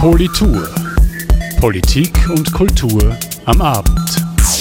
Politur. Politik und Kultur am Abend.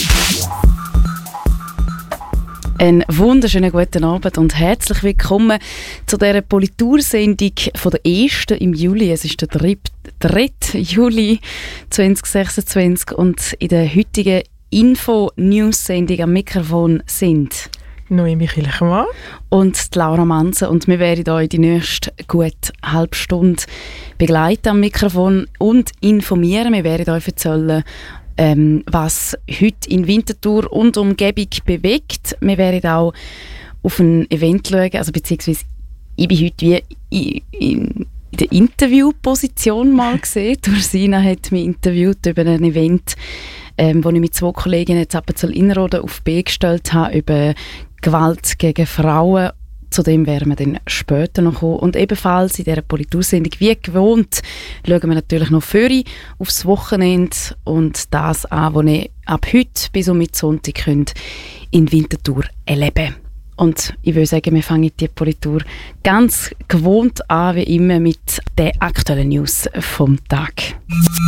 Einen wunderschönen guten Abend und herzlich willkommen zu dieser Politursendung von der 1. im Juli. Es ist der 3. Juli 2026 und in der heutigen Info-News-Sendung am Mikrofon sind Noemi Kilchmann und Laura Manze, und wir werden euch die nächste gute halbe Stunde begleiten am Mikrofon und informieren. Wir werden euch erzählen, was heute in Winterthur und Umgebung bewegt. Wir werden auch auf ein Event schauen, also beziehungsweise ich bin heute wie in der Interviewposition mal gesehen. Ursina hat mich interviewt über ein Event, wo ich mit 2 Kolleginnen in Appenzell-Innerrhoden auf B gestellt habe, über Gewalt gegen Frauen. Zu dem werden wir dann später noch kommen. Und ebenfalls in dieser Politursendung, wie gewohnt, schauen wir natürlich noch früher aufs Wochenende und das an, was ihr ab heute bis um Sonntag könnt in Winterthur erleben. Und ich würde sagen, wir fangen die Politur ganz gewohnt an, wie immer, mit den aktuellen News vom Tag.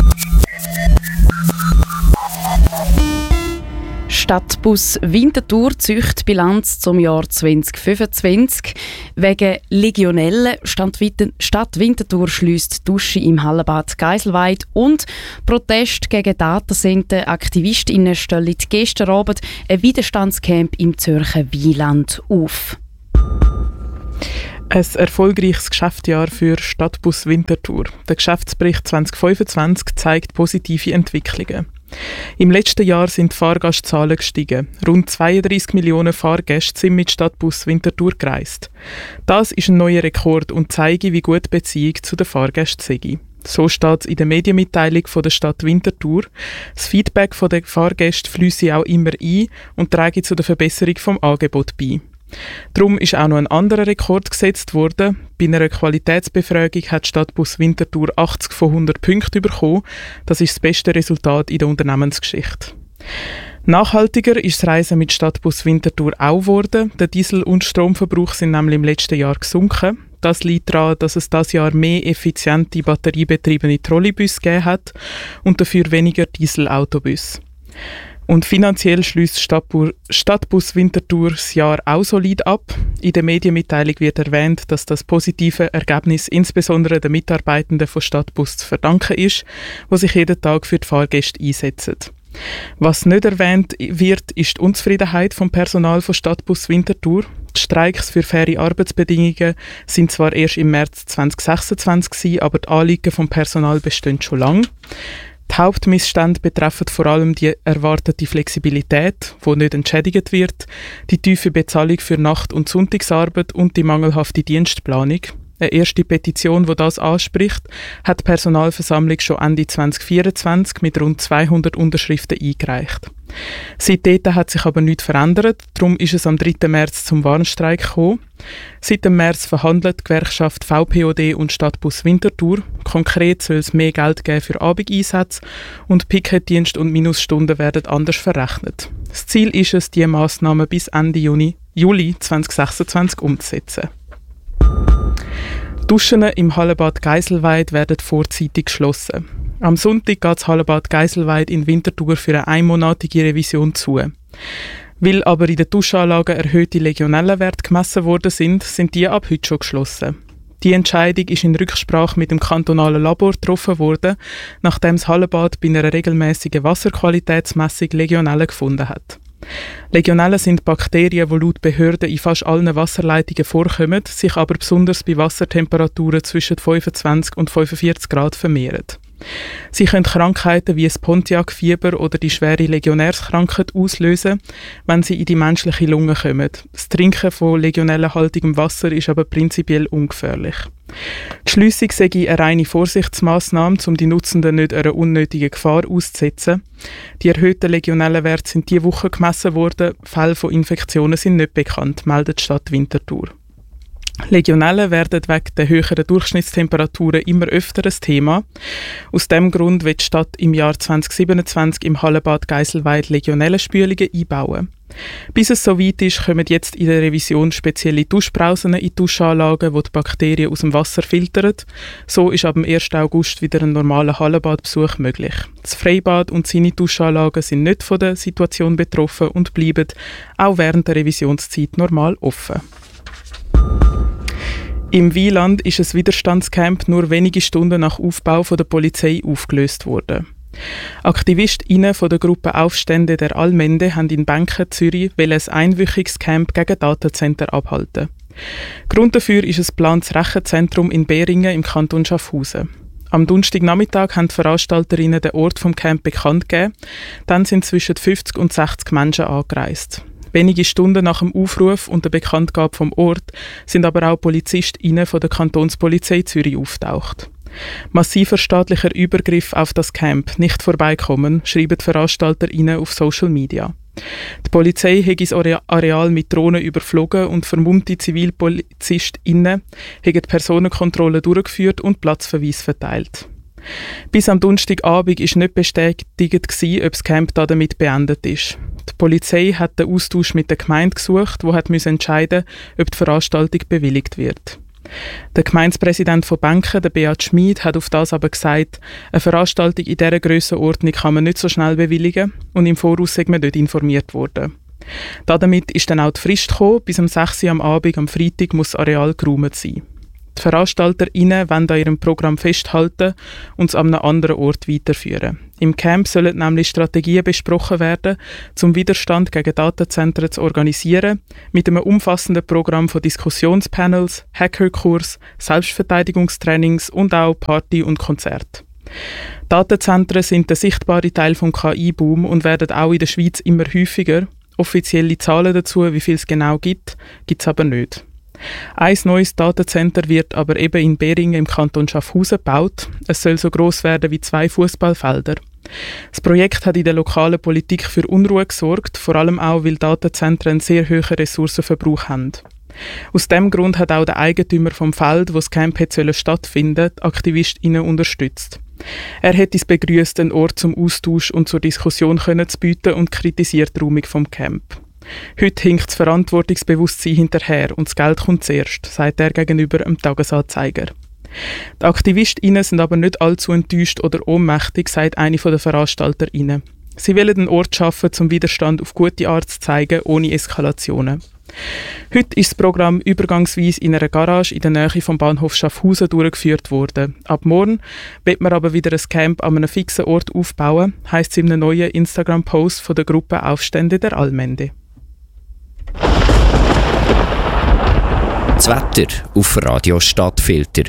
Stadtbus Winterthur zieht Bilanz zum Jahr 2025. Wegen Legionellen Stadt Winterthur schliesst die Dusche im Hallenbad Geiselweid und Protest gegen Datacenter. AktivistInnen stellen gestern Abend ein Widerstandscamp im Zürcher Wieland auf. Ein erfolgreiches Geschäftsjahr für Stadtbus Winterthur. Der Geschäftsbericht 2025 zeigt positive Entwicklungen. Im letzten Jahr sind die Fahrgastzahlen gestiegen. Rund 32 Millionen Fahrgäste sind mit Stadtbus Winterthur gereist. Das ist ein neuer Rekord und zeigt, wie gut die Beziehung zu den Fahrgästen sei. So steht es in der Medienmitteilung von der Stadt Winterthur. Das Feedback von den Fahrgästen fließe auch immer ein und trage zu der Verbesserung des Angebots bei. Darum ist auch noch ein anderer Rekord gesetzt worden. Bei einer Qualitätsbefragung hat Stadtbus Winterthur 80 von 100 Punkten bekommen. Das ist das beste Resultat in der Unternehmensgeschichte. Nachhaltiger ist das Reisen mit Stadtbus Winterthur auch geworden. Der Diesel- und Stromverbrauch sind nämlich im letzten Jahr gesunken. Das liegt daran, dass es dieses Jahr mehr effiziente batteriebetriebene Trolleybusse gegeben hat und dafür weniger Dieselautobusse. Und finanziell schliesst Stadtbus Winterthur das Jahr auch solid ab. In der Medienmitteilung wird erwähnt, dass das positive Ergebnis insbesondere den Mitarbeitenden von Stadtbus zu verdanken ist, die sich jeden Tag für die Fahrgäste einsetzen. Was nicht erwähnt wird, ist die Unzufriedenheit vom Personal von Stadtbus Winterthur. Die Streiks für faire Arbeitsbedingungen sind zwar erst im März 2026 gewesen, aber die Anliegen vom Personal bestehen schon lange. Die Hauptmissstände betreffen vor allem die erwartete Flexibilität, die nicht entschädigt wird, die tiefe Bezahlung für Nacht- und Sonntagsarbeit und die mangelhafte Dienstplanung. Eine erste Petition, die das anspricht, hat die Personalversammlung schon Ende 2024 mit rund 200 Unterschriften eingereicht. Seitdem hat sich aber nichts verändert, darum ist es am 3. März zum Warnstreik gekommen. Seit dem März verhandelt die Gewerkschaft VPOD und Stadtbus Winterthur. Konkret soll es mehr Geld geben für Abendeinsätze und Piketdienst und Minusstunden werden anders verrechnet. Das Ziel ist es, diese Massnahmen bis Ende Juli 2026 umzusetzen. Duschen im Hallenbad Geiselweid werden vorzeitig geschlossen. Am Sonntag geht das Hallenbad Geiselweid in Winterthur für eine einmonatige Revision zu. Weil aber in den Duschanlagen erhöhte Legionellenwerte gemessen worden sind die ab heute schon geschlossen. Die Entscheidung ist in Rücksprache mit dem kantonalen Labor getroffen worden, nachdem das Hallenbad bei einer regelmäßigen Wasserqualitätsmessung Legionellen gefunden hat. Legionellen sind Bakterien, die laut Behörden in fast allen Wasserleitungen vorkommen, sich aber besonders bei Wassertemperaturen zwischen 25 und 45 Grad vermehren. Sie können Krankheiten wie das Pontiac-Fieber oder die schwere Legionärskrankheit auslösen, wenn sie in die menschliche Lunge kommen. Das Trinken von legionellenhaltigem Wasser ist aber prinzipiell ungefährlich. Die Schliessung sei eine reine Vorsichtsmaßnahme, um die Nutzenden nicht einer unnötigen Gefahr auszusetzen. Die erhöhten Legionellenwerte sind diese Woche gemessen worden, Fälle von Infektionen sind nicht bekannt, meldet die Stadt Winterthur. Legionellen werden wegen der höheren Durchschnittstemperaturen immer öfter ein Thema. Aus diesem Grund wird die Stadt im Jahr 2027 im Hallenbad Geiselweid Legionellenspülungen einbauen. Bis es soweit ist, kommen jetzt in der Revision spezielle Duschbrausen in die Duschanlagen, die die Bakterien aus dem Wasser filtern. So ist ab dem 1. August wieder ein normaler Hallenbadbesuch möglich. Das Freibad und seine Duschanlagen sind nicht von der Situation betroffen und bleiben auch während der Revisionszeit normal offen. Im Wieland ist ein Widerstandscamp nur wenige Stunden nach Aufbau von der Polizei aufgelöst worden. AktivistInnen von der Gruppe Aufstände der Allmende haben in Benken, Zürich, ein einwöchiges Camp gegen Datencenter abhalten. Grund dafür ist ein geplantes Rechenzentrum in Beringen im Kanton Schaffhausen. Am Donnerstagnachmittag haben die Veranstalterinnen den Ort vom Camp bekannt gegeben. Dann sind zwischen 50 und 60 Menschen angereist. Wenige Stunden nach dem Aufruf und der Bekanntgabe vom Ort sind aber auch PolizistInnen von der Kantonspolizei Zürich auftaucht. Massiver staatlicher Übergriff auf das Camp, nicht vorbeikommen, schreiben die VeranstalterInnen auf Social Media. Die Polizei hat das Areal mit Drohnen überflogen und vermummte ZivilpolizistInnen haben die Personenkontrolle durchgeführt und Platzverweis verteilt. Bis am Donnerstagabend war nicht bestätigt, ob das Camp damit beendet ist. Die Polizei hat den Austausch mit der Gemeinde gesucht, die entscheiden musste, ob die Veranstaltung bewilligt wird. Der Gemeindepräsident von Benken, der Beat Schmid, hat auf das aber gesagt, eine Veranstaltung in dieser Grössenordnung kann man nicht so schnell bewilligen und im Voraus sei man nicht informiert worden. Damit ist dann auch die Frist gekommen, bis um 6 Uhr am Abend am Freitag muss das Areal geräumt sein. Die VeranstalterInnen wollen an ihrem Programm festhalten und es an einem anderen Ort weiterführen. Im Camp sollen nämlich Strategien besprochen werden, zum Widerstand gegen Datenzentren zu organisieren, mit einem umfassenden Programm von Diskussionspanels, Hackerkurs, Selbstverteidigungstrainings und auch Party und Konzerte. Datenzentren sind der sichtbare Teil des KI-Boom und werden auch in der Schweiz immer häufiger. Offizielle Zahlen dazu, wie viel es genau gibt es aber nicht. Ein neues Datencenter wird aber eben in Beringen im Kanton Schaffhausen gebaut. Es soll so gross werden wie 2 Fußballfelder. Das Projekt hat in der lokalen Politik für Unruhe gesorgt, vor allem auch, weil Datenzentren einen sehr hohen Ressourcenverbrauch haben. Aus diesem Grund hat auch der Eigentümer vom Feld, wo das Camp stattfinden soll, die AktivistInnen unterstützt. Er hätte es begrüßt, einen Ort zum Austausch und zur Diskussion zu bieten und kritisiert die Räumung vom Camp. Heute hinkt das Verantwortungsbewusstsein hinterher und das Geld kommt zuerst, sagt er gegenüber dem Tagesanzeiger. Die AktivistInnen sind aber nicht allzu enttäuscht oder ohnmächtig, sagt eine der VeranstalterInnen. Sie wollen einen Ort schaffen, zum Widerstand auf gute Art zu zeigen, ohne Eskalationen. Heute ist das Programm übergangsweise in einer Garage in der Nähe vom Bahnhof Schaffhausen durchgeführt worden. Ab morgen wird man aber wieder ein Camp an einem fixen Ort aufbauen, heisst es in einem neuen Instagram-Post von der Gruppe Aufstände der Allmende. Das Wetter auf Radio Stadtfilter.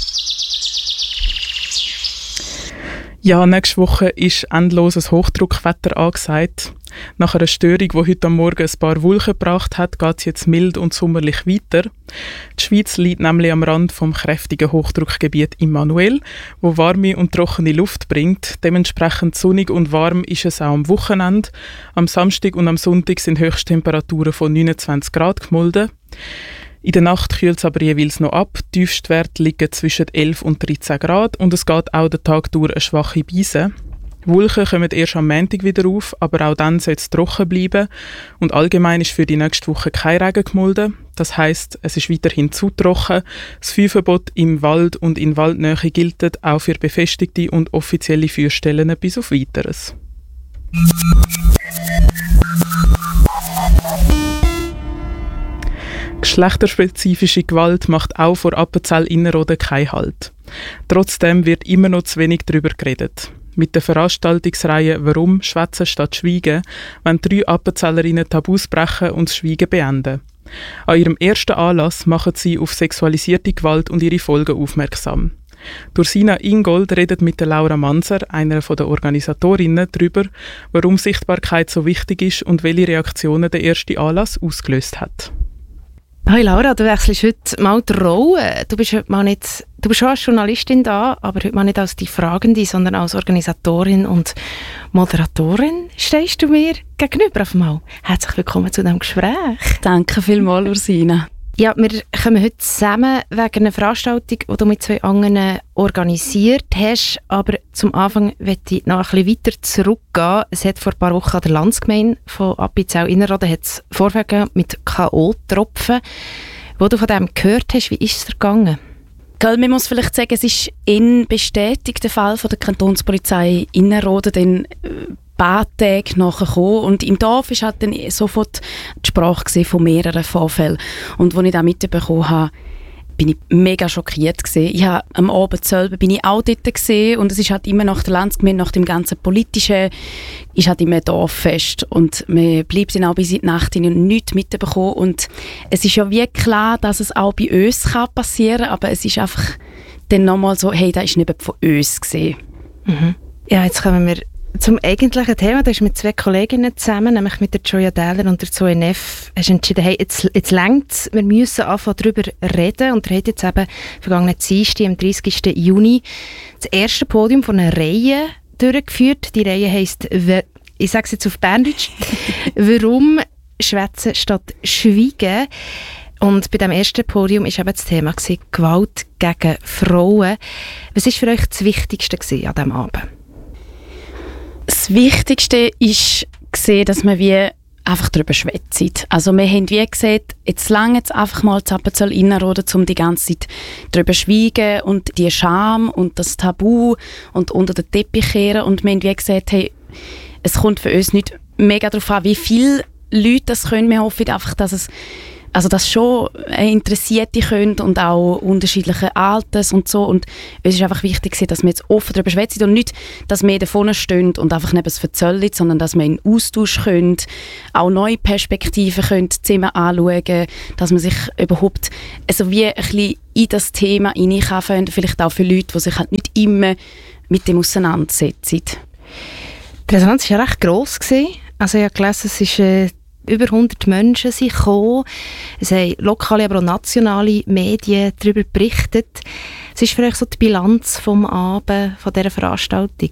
Ja, nächste Woche ist endloses Hochdruckwetter angesagt. Nach einer Störung, die heute am Morgen ein paar Wolken gebracht hat, geht es jetzt mild und sommerlich weiter. Die Schweiz liegt nämlich am Rand vom kräftigen Hochdruckgebiet Immanuel, wo warme und trockene Luft bringt. Dementsprechend sonnig und warm ist es auch am Wochenende. Am Samstag und am Sonntag sind Höchsttemperaturen von 29 Grad gemolden. In der Nacht kühlt es aber jeweils noch ab. Die Tiefstwerte liegen zwischen 11 und 13 Grad und es geht auch den Tag durch eine schwache Brise. Wolken kommen erst am Montag wieder auf, aber auch dann soll es trocken bleiben. Und allgemein ist für die nächste Woche kein Regen gemolden. Das heisst, es ist weiterhin zu trocken. Das Feuerverbot im Wald und in Waldnähe gilt auch für befestigte und offizielle Feuerstellen bis auf Weiteres. Geschlechterspezifische Gewalt macht auch vor Appenzell-Innerrhoden keinen Halt. Trotzdem wird immer noch zu wenig darüber geredet. Mit der Veranstaltungsreihe «Warum? Schwätzen statt Schweigen» wollen 3 Appenzellerinnen Tabus brechen und das Schweigen beenden. An ihrem ersten Anlass machen sie auf sexualisierte Gewalt und ihre Folgen aufmerksam. Dursina Ingold redet mit der Laura Manser, einer der Organisatorinnen, darüber, warum Sichtbarkeit so wichtig ist und welche Reaktionen der erste Anlass ausgelöst hat. Hi Laura, du wechselst heute mal die Rolle. Du bist schon als Journalistin da, aber heute mal nicht als die Fragende, sondern als Organisatorin und Moderatorin stehst du mir gegenüber auf einmal. Herzlich willkommen zu diesem Gespräch. Danke vielmals, Ursina. Ja, wir kommen heute zusammen wegen einer Veranstaltung, die du mit 2 anderen organisiert hast. Aber zum Anfang möchte ich noch ein bisschen weiter zurückgehen. Es hat vor ein paar Wochen an der Landsgemeinde von Appenzell-Innerrhoden Vorfälle gegeben mit K.O.-Tropfen. Wo du von dem gehört hast, wie ist es dir gegangen? Man muss vielleicht sagen, es ist ein bestätigter Fall von der Kantonspolizei Innerrhoden, dann paar Tage nachher gekommen. Und im Dorf ist halt dann sofort die Sprache von mehreren Vorfällen. Und als ich das mitbekommen habe, bin ich mega schockiert gewesen. Ich habe am Abend selber bin ich auch dort gewesen, und es ist halt immer nach der Landsgemeinde, nach dem ganzen Politischen, ist halt immer ein Dorffest. Und man bleibt dann auch bis in die Nacht hin und nichts mitbekommen. Und es ist ja wie klar, dass es auch bei uns passieren kann, aber es ist einfach dann nochmal so, hey, das ist nicht von uns gewesen. Mhm. Ja, jetzt kommen wir zum eigentlichen Thema. Du hast mit 2 Kolleginnen zusammen, nämlich mit der Joya Dähler und der Zoe Neff, hast entschieden, hey, jetzt längt's, wir müssen anfangen darüber reden. Und ihr habt jetzt eben vergangenen Dienstag, am 30. Juni, das erste Podium von einer Reihe durchgeführt. Die Reihe heisst, ich sage es jetzt auf Berndeutsch, «Warum schwätzen statt schweigen?» Und bei dem ersten Podium war eben das Thema Gewalt gegen Frauen. Was war für euch das Wichtigste an diesem Abend? Das Wichtigste ist gesehen, dass wir wie einfach darüber schwätzen. Also wir haben wie gesagt, jetzt lange jetzt einfach mal zu Appenzell-Innerrhoden, um die ganze Zeit darüber zu schweigen und die Scham und das Tabu und unter den Teppich kehren. Und wir haben wie gesagt, hey, es kommt für uns nicht mega darauf an, wie viele Leute das können. Wir hoffen einfach, dass es dass schon Interessierte können und auch unterschiedliche Alters und so. Und es ist einfach wichtig, dass wir jetzt offen darüber schwätzen und nicht, dass wir davon stehen und einfach nicht etwas erzählen, sondern dass wir in Austausch können, auch neue Perspektiven können, Themen anschauen, dass man sich überhaupt wie ein bisschen in das Thema hineinkommen, vielleicht auch für Leute, die sich halt nicht immer mit dem auseinandersetzen. Die Resonanz war ja recht gross gewesen. Also ich habe gelesen, es ist über 100 Menschen sind gekommen. Es haben lokale, aber auch nationale Medien darüber berichtet. Was ist für euch so die Bilanz vom Abend, von dieser Veranstaltung?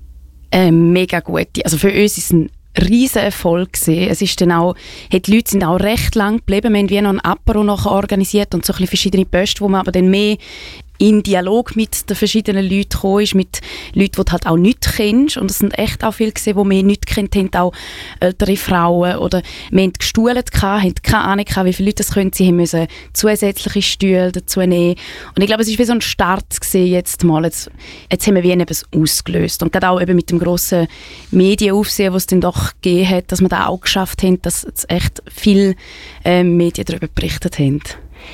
Mega gut. Also für uns ist es ein riesen Erfolg gewesen. Es ist dann auch, die Leute sind auch recht lang geblieben. Wir haben wie noch ein Apero nachher organisiert und so ein bisschen verschiedene Posten, wo man aber dann mehr in Dialog mit den verschiedenen Leuten gekommen ist, mit Leuten, die du halt auch nicht kennst. Und es sind echt auch viele gesehen, die wir nicht kennt haben, auch ältere Frauen. Oder wir haben gestuhlt, haben keine Ahnung, wie viele Leute das können. Sie müssen zusätzliche Stühle dazu nehmen. Und ich glaube, es war wie so ein Start gewesen jetzt mal. Jetzt haben wir wie etwas ausgelöst. Und gerade auch eben mit dem grossen Medienaufsehen, was es dann doch gegeben hat, dass wir da auch geschafft haben, dass jetzt echt viele Medien darüber berichtet haben.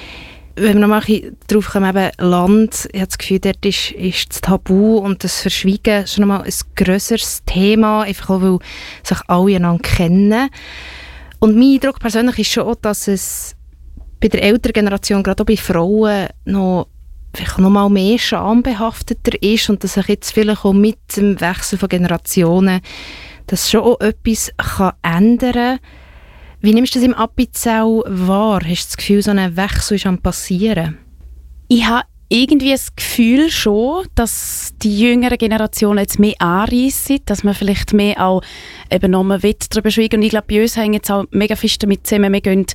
Wenn wir noch mal darauf kommen, eben Land, ich habe das Gefühl, dort ist das Tabu und das Verschweigen schon einmal ein grösseres Thema, einfach auch, weil sich alle einander kennen. Und mein Eindruck persönlich ist schon auch, dass es bei der älteren Generation, gerade auch bei Frauen, noch mal mehr schambehafteter ist und dass sich jetzt vielleicht auch mit dem Wechsel von Generationen das schon auch etwas ändern kann. Wie nimmst du das im Appenzell wahr? Hast du das Gefühl, so ein Wechsel ist am passieren? Ich habe irgendwie das Gefühl schon, dass die jüngere Generation jetzt mehr anreissen, dass man vielleicht mehr auch eben noch mal darüber schweigen. Und ich glaube, bei uns hängen jetzt auch mega fest damit zusammen. Wir haben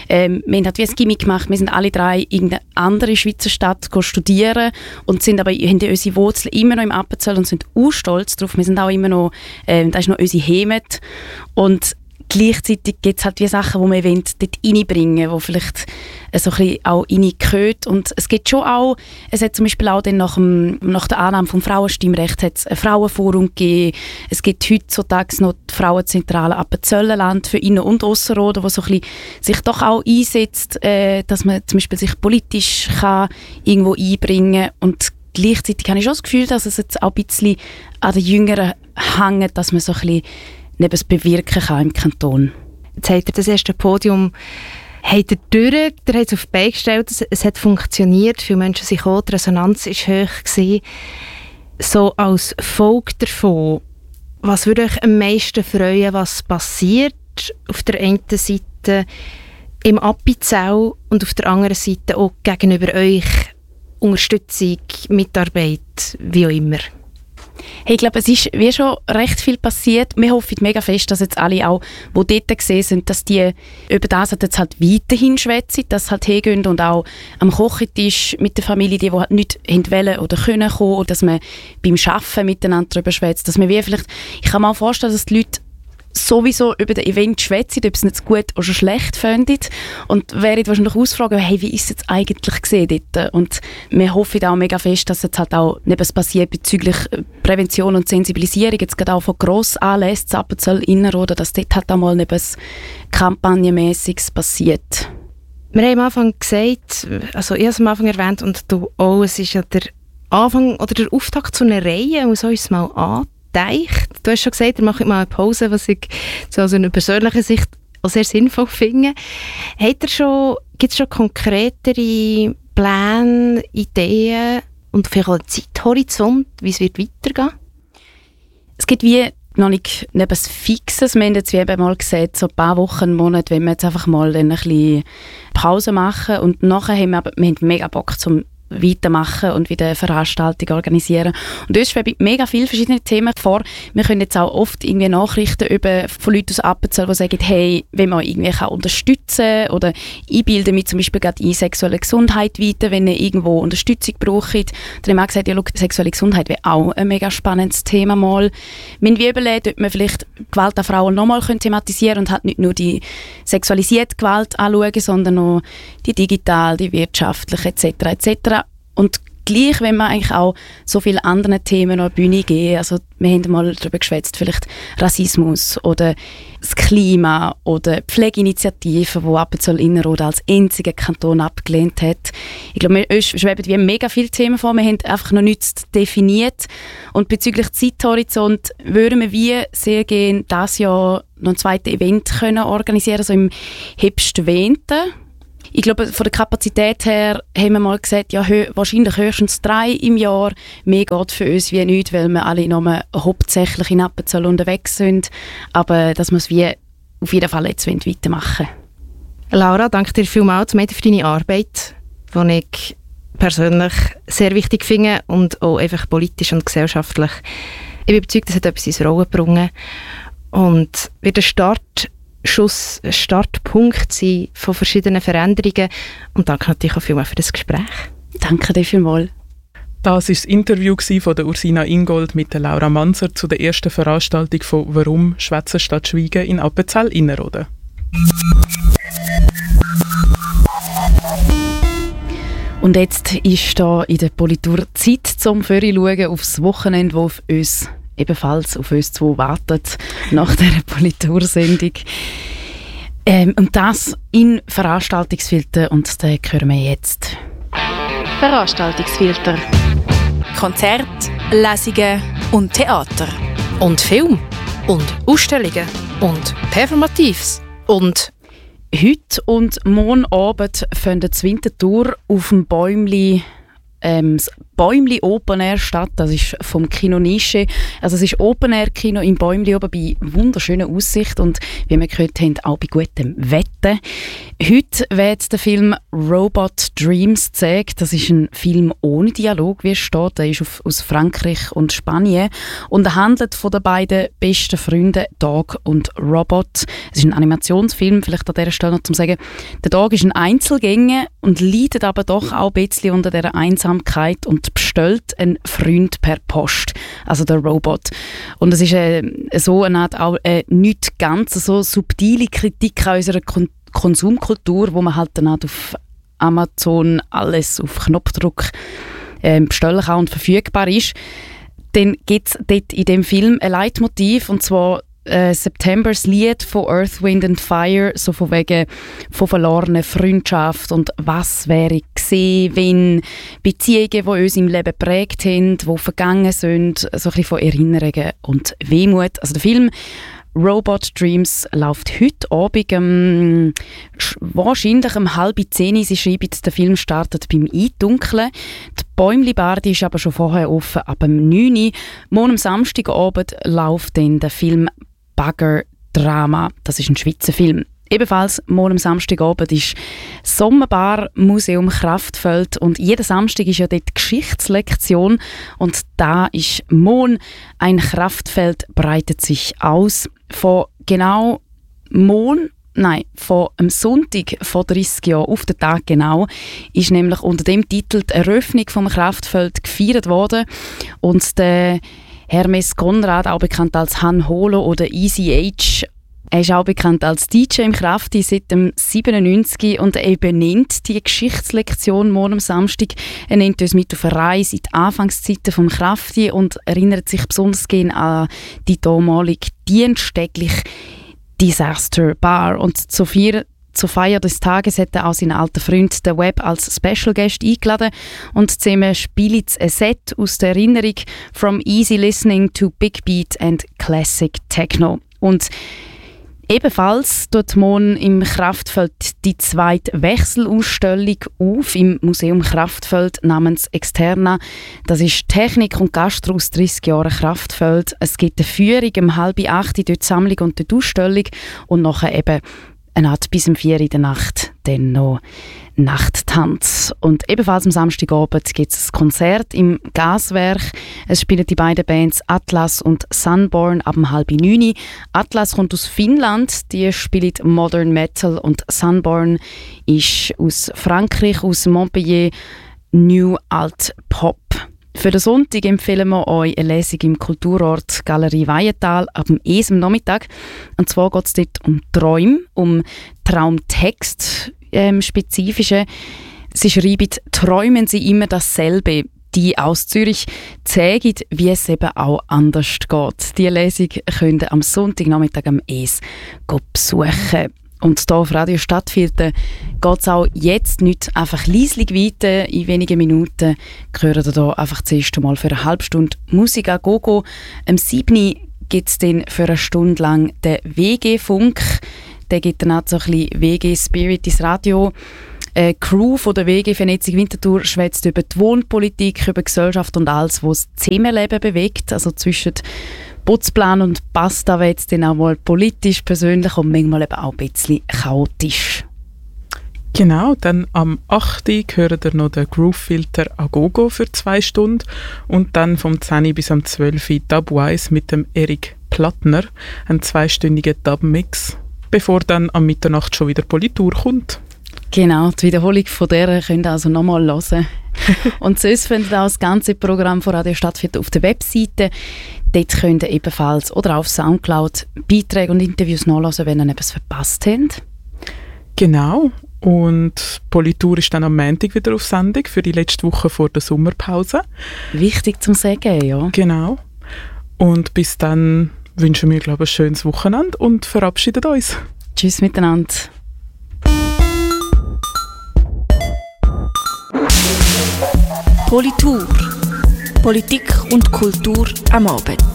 halt wie ein Gimmick gemacht. Wir sind alle 3 in eine andere Schweizer Stadt studieren und sind aber, haben unsere Wurzeln immer noch im Appenzell und sind stolz drauf. Wir sind auch immer noch, das ist noch unsere Heimat. Und gleichzeitig gibt es halt wie Sachen, die wir dort reinbringen wollen, die vielleicht so ein bisschen auch reingehören. Und es gibt schon auch, es hat zum Beispiel auch dann nach der Annahme vom Frauenstimmrecht hat es ein Frauenforum gegeben. Es gibt heutzutage noch die Frauenzentrale Appenzell-Land für Innen- und Ausserrhoden, die so ein bisschen sich doch auch einsetzt, dass man zum Beispiel sich politisch kann irgendwo einbringen kann. Und gleichzeitig habe ich schon das Gefühl, dass es jetzt auch ein bisschen an den Jüngeren hängt, dass man so ein bisschen etwas bewirken kann im Kanton. Jetzt habt ihr das erste Podium habt ihr durch, ihr habt es auf die Beine gestellt, es hat funktioniert, viele Menschen sind gekommen, die Resonanz war hoch gewesen. So als Folge davon, was würde euch am meisten freuen, was passiert auf der einen Seite im Appenzell und auf der anderen Seite auch gegenüber euch Unterstützung, Mitarbeit, wie auch immer? Hey, ich glaube, es ist wie schon recht viel passiert. Wir hoffen mega fest, dass jetzt alle auch, die dort gesehen sind, dass die über das jetzt halt weiterhin schwätzen, dass sie halt hingehen und auch am Kochentisch mit der Familie, die halt nicht wollen oder können kommen, oder dass man beim Arbeiten miteinander darüber schwätzt, dass man wie vielleicht, ich kann mir auch vorstellen, dass die Leute sowieso über das Event schwätzen, ob es nicht gut oder schlecht finden und werden wahrscheinlich ausfragen, hey, wie ist es jetzt eigentlich gesehen dort? Und wir hoffen auch mega fest, dass jetzt halt auch etwas passiert bezüglich Prävention und Sensibilisierung, jetzt gerade auch von Grossanlässen, Appenzell Innerrhoden, dass dort halt auch mal etwas Kampagnenmässiges passiert. Wir haben am Anfang gesagt, also ich habe es am Anfang erwähnt und du auch, es ist ja der Anfang oder der Auftakt zu einer Reihe, muss uns mal an. Du hast schon gesagt, ihr macht mal eine Pause, was ich so aus einer persönlichen Sicht auch sehr sinnvoll finde. Gibt es schon konkretere Pläne, Ideen und vielleicht auch einen Zeithorizont, wie es wird weitergehen? Es gibt wie noch nicht etwas Fixes. Wir haben jetzt wie eben mal gesagt, so ein paar Wochen, einen Monat, wenn wir jetzt einfach mal dann ein bisschen Pause machen und nachher haben wir haben mega Bock zum weitermachen und wieder Veranstaltungen organisieren. Und uns schweben mega viele verschiedene Themen vor. Wir können jetzt auch oft irgendwie Nachrichten von Leuten aus Appenzell, die sagen, hey, wenn man irgendwie kann unterstützen oder einbilden mit zum Beispiel gerade in sexuelle Gesundheit weiter, wenn ihr irgendwo Unterstützung braucht. Dann haben wir auch gesagt, ja, schau, sexuelle Gesundheit wäre auch ein mega spannendes Thema mal. Wenn wir überlegen, ob wir vielleicht Gewalt an Frauen nochmal thematisieren und halt nicht nur die sexualisierte Gewalt anschauen, sondern auch die digital, die wirtschaftliche etc. Und gleich, wenn wir eigentlich auch so viele andere Themen auf die Bühne gehen, also wir haben mal darüber geschwätzt, vielleicht Rassismus oder das Klima oder Pflegeinitiativen, die Appenzell Innerrhoden als einziger Kanton abgelehnt hat. Ich glaube, wir schweben wie mega viele Themen vor, wir haben einfach noch nichts definiert. Und bezüglich Zeithorizont würden wir wie sehr gerne dieses Jahr noch ein zweites Event können organisieren, so im Herbst Winter. Ich glaube, von der Kapazität her haben wir mal gesagt, ja, wahrscheinlich höchstens 3 im Jahr. Mehr geht für uns wie nichts, weil wir alle nur hauptsächlich in Appenzell unterwegs sind. Aber dass wir es wie auf jeden Fall jetzt weitermachen wollen. Laura, danke dir vielmals für deine Arbeit, die ich persönlich sehr wichtig finde und auch einfach politisch und gesellschaftlich. Ich bin überzeugt, das hat etwas ins Rollen gebracht und wird ein Startpunkt sein von verschiedenen Veränderungen. Und danke natürlich auch vielmals für das Gespräch. Danke dir vielmals. Das war das Interview von der Ursina Ingold mit der Laura Manser zu der ersten Veranstaltung von «Warum Schwätzen statt Schweigen» in Appenzell Innerrhoden. Und jetzt ist da in der Politur Zeit zum Vorausschauen aufs Wochenende, das auf uns ebenfalls auf uns zwei wartet, nach dieser Politursendung. Und das in Veranstaltungsfilter, und den hören wir jetzt. Veranstaltungsfilter. Konzert, Lesungen und Theater. Und Film. Und Ausstellungen. Und Performatives. Und heute und morgen Abend findet das Winterthur auf dem Bäumli Open Air statt. Das ist vom Kino Nische. Also es ist Open Air Kino im Bäumli oben bei wunderschöner Aussicht und wie wir gehört haben, auch bei gutem Wetter. Heute wird der Film Robot Dreams gezeigt. Das ist ein Film ohne Dialog, wie es steht. Der ist aus Frankreich und Spanien und er handelt von den beiden besten Freunden Dog und Robot. Es ist ein Animationsfilm, vielleicht an dieser Stelle noch zu sagen. Der Dog ist ein Einzelgänger und leidet aber doch auch ein bisschen unter dieser Einsamkeit und bestellt einen Freund per Post, also der Robot. Und es ist so eine Art auch nicht ganz so subtile Kritik an unserer Konsumkultur, wo man halt dann auf Amazon alles auf Knopfdruck bestellen kann und verfügbar ist. Dann gibt es dort in dem Film ein Leitmotiv, und zwar Septembers Lied von Earth, Wind and Fire, so von wegen von verlorener Freundschaft und was wäre gesehen, wenn Beziehungen, die uns im Leben geprägt haben, die vergangen sind, so ein bisschen von Erinnerungen und Wehmut. Also der Film Robot Dreams läuft heute Abend wahrscheinlich um 9:30. Sie schreiben, der Film startet beim Eindunkeln. Die Bäumli-Bar ist aber schon vorher offen, ab 9 Uhr. Morgen am Samstagabend läuft dann der Film Bagger Drama. Das ist ein Schweizer Film. Ebenfalls morgen am Samstagabend ist Sommerbar Museum Kraftfeld und jeden Samstag ist ja dort Geschichtslektion und da ist morgen ein Kraftfeld breitet sich aus. Von am Sonntag vor 30 Jahren, auf den Tag genau, ist nämlich unter dem Titel die Eröffnung vom Kraftfeld gefeiert worden und der Hermes Konrad, auch bekannt als Han Holo oder Easy H, er ist auch bekannt als DJ im Krafti seit dem 97 und er benennt die Geschichtslektion morgen am Samstag. Er nimmt uns mit auf eine Reise in die Anfangszeiten vom Krafti und erinnert sich besonders gerne an die damalige diensttägliche Disaster Bar. Und zur Feier des Tages hat er auch seinen alten Freund den Web als Special Guest eingeladen und zusammen spielen ein Set aus der Erinnerung From Easy Listening to Big Beat and Classic Techno. Und ebenfalls tut morgen im Kraftfeld die zweite Wechselausstellung auf im Museum Kraftfeld namens Externa. Das ist Technik und Gastro aus 30 Jahren Kraftfeld. Es gibt eine Führung um 7:30 dort die Sammlung und die Ausstellung und nachher eben eine Art bis um 4 in der Nacht dann noch Nachttanz. Und ebenfalls am Samstagabend gibt es ein Konzert im Gaswerk. Es spielen die beiden Bands Atlas und Sunborn ab 8:30. Atlas kommt aus Finnland, die spielen Modern Metal und Sunborn ist aus Frankreich, aus Montpellier, New Alt Pop. Für den Sonntag empfehlen wir euch eine Lesung im Kulturort Galerie Weihental ab dem am Nachmittag. Und zwar geht es dort um Träume, um Traumtext spezifische. Sie schreiben, träumen Sie immer dasselbe. Die aus Zürich zeigen, wie es eben auch anders geht. Diese Lesung könnt ihr am Sonntagnachmittag am ES besuchen. Und hier auf Radio Stadtfilter geht es auch jetzt nicht einfach leislich weiter. In wenigen Minuten hören wir hier einfach das erste Mal für eine halbe Stunde Musik an Gogo. Am 7. gibt es dann für eine Stunde lang den WG-Funk. Der gibt dann auch so ein bisschen WG-Spirit ins Radio. Eine Crew von der WG Vernetzung Winterthur schwätzt über die Wohnpolitik, über Gesellschaft und alles, was das Zusammenleben bewegt. Also zwischen Putzplan und Pasta wird es dann auch mal politisch, persönlich und manchmal eben auch ein bisschen chaotisch. Genau, dann am 8. hören wir noch den Groove-Filter Agogo für 2 Stunden und dann vom 10 bis am 12 Dubwise mit dem Erik Plattner, ein 2-stündiger Dub-Mix, bevor dann am Mitternacht schon wieder Politur kommt. Genau, die Wiederholung von der könnt ihr also nochmal hören. Und sonst findet ihr auch das ganze Programm von Radio Stadtfilter auf der Webseite. Dort könnt ihr ebenfalls oder auf Soundcloud Beiträge und Interviews nachhören, wenn ihr etwas verpasst habt. Genau. Und Politur ist dann am Montag wieder auf Sendung für die letzte Woche vor der Sommerpause. Wichtig zum Sagen, ja. Genau. Und bis dann wünschen wir, glaube ich, ein schönes Wochenende und verabschieden uns. Tschüss miteinander. Politur. Politik und Kultur am Abend.